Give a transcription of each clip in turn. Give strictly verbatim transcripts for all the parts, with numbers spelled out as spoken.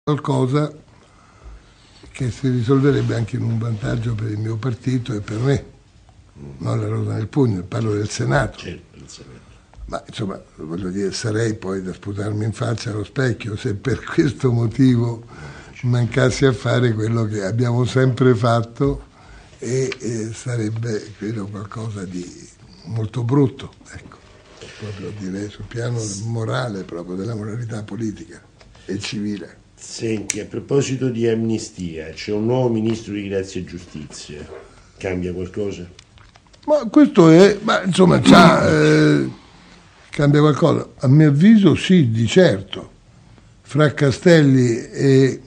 qualcosa che si risolverebbe anche in un vantaggio per il mio partito e per me, non la rosa nel pugno, parlo del Senato. Certo, il Senato. Ma insomma, voglio dire, sarei poi da sputarmi in faccia allo specchio se per questo motivo mancassi a fare quello che abbiamo sempre fatto e, e sarebbe, credo, qualcosa di molto brutto, ecco, proprio direi sul piano morale, proprio della moralità politica e civile. Senti, a proposito di amnistia, c'è un nuovo ministro di Grazia e Giustizia. Cambia qualcosa? Ma questo è, ma insomma, c'ha, eh, cambia qualcosa? A mio avviso sì, di certo. Fra Castelli e,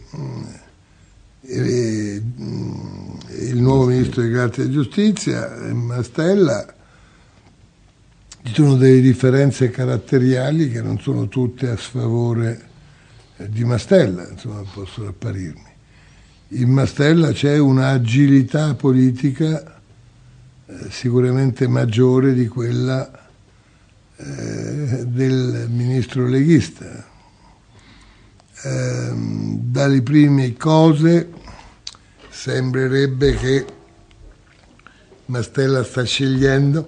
e, e il nuovo ministro di Grazia e Giustizia, Mastella, ci sono delle differenze caratteriali che non sono tutte a sfavore di Mastella, insomma, possono apparirmi. In Mastella c'è un'agilità politica eh, sicuramente maggiore di quella eh, del ministro leghista. Eh, dalle prime cose sembrerebbe che Mastella sta scegliendo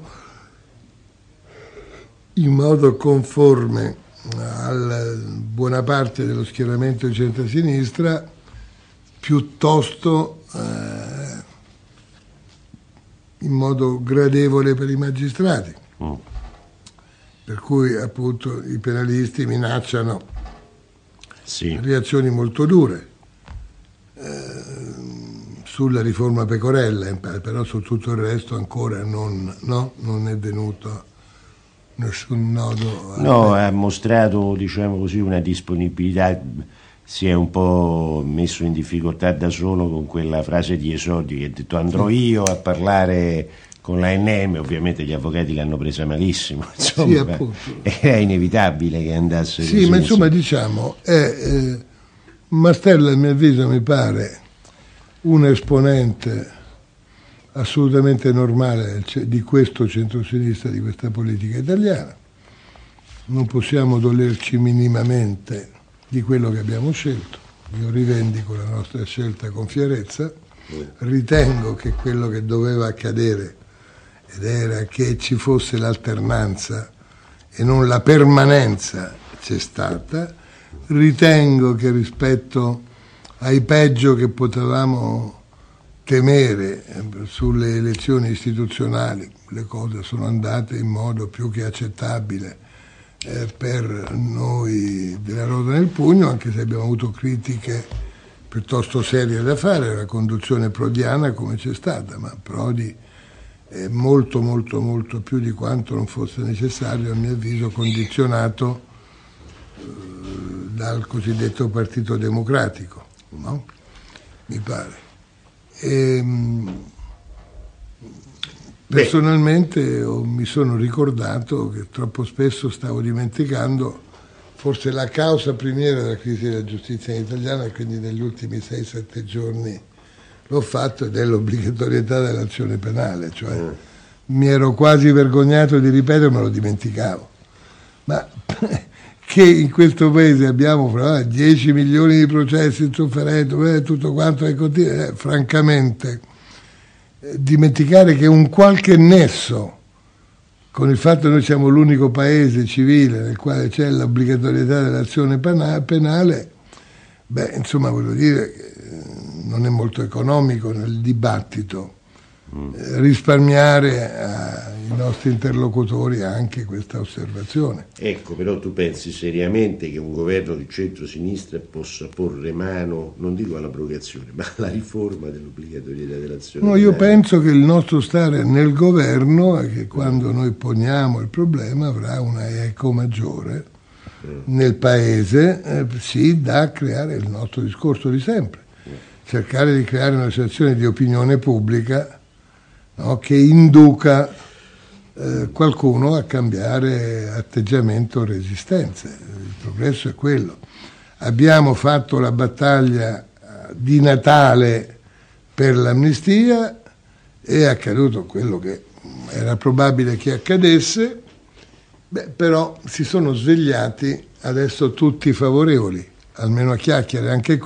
in modo conforme alla buona parte dello schieramento di centrosinistra, piuttosto eh, in modo gradevole per i magistrati. Mm. Per cui appunto i penalisti minacciano sì. reazioni molto dure eh, sulla riforma Pecorella, però su tutto il resto ancora non, no, non è venuto nessun nodo. No, ha mostrato, diciamo così, una disponibilità, si è un po' messo in difficoltà da solo con quella frase di esordio che ha detto andrò io a parlare con l'A N M, ovviamente gli avvocati l'hanno presa malissimo, insomma, sì, appunto. Era inevitabile che andasse sì, così. Sì, ma insomma diciamo, è, eh, Mastella a mio avviso mi pare un esponente assolutamente normale di questo centrosinistra, di questa politica italiana. Non possiamo dolerci minimamente di quello che abbiamo scelto. Io rivendico la nostra scelta con fierezza, ritengo che quello che doveva accadere ed era che ci fosse l'alternanza e non la permanenza c'è stata. Ritengo che rispetto ai peggio che potevamo temere sulle elezioni istituzionali le cose sono andate in modo più che accettabile eh, per noi della Rosa nel Pugno, anche se abbiamo avuto critiche piuttosto serie da fare alla conduzione prodiana come c'è stata, ma Prodi è molto molto molto più di quanto non fosse necessario, a mio avviso, condizionato eh, dal cosiddetto Partito Democratico, no? Mi pare. E, personalmente oh, mi sono ricordato che troppo spesso stavo dimenticando forse la causa primiera della crisi della giustizia italiana, e quindi negli ultimi sei sette giorni l'ho fatto, ed è l'obbligatorietà dell'azione penale, cioè mm. mi ero quasi vergognato di ripetere, me lo dimenticavo, ma che in questo paese abbiamo fra dieci milioni di processi in sofferenza, eh, tutto quanto è continua, eh, francamente eh, dimenticare che un qualche nesso con il fatto che noi siamo l'unico paese civile nel quale c'è l'obbligatorietà dell'azione penale, beh, insomma, voglio dire, eh, non è molto economico nel dibattito mm. eh, risparmiare ai nostri interlocutori anche questa osservazione. Ecco, però tu pensi seriamente che un governo di centro-sinistra possa porre mano, non dico all'abrogazione, ma alla riforma dell'obbligatorietà dell'azione no, penale? Io penso che il nostro stare nel governo è che quando noi poniamo il problema avrà una eco maggiore mm. nel paese, eh, sì, da creare il nostro discorso di sempre, mm. cercare di creare una situazione di opinione pubblica, no, che induca Eh, qualcuno a cambiare atteggiamento o resistenze. Il progresso è quello. Abbiamo fatto la battaglia di Natale per l'amnistia, è accaduto quello che era probabile che accadesse, beh, però si sono svegliati adesso tutti favorevoli almeno a chiacchiere, anche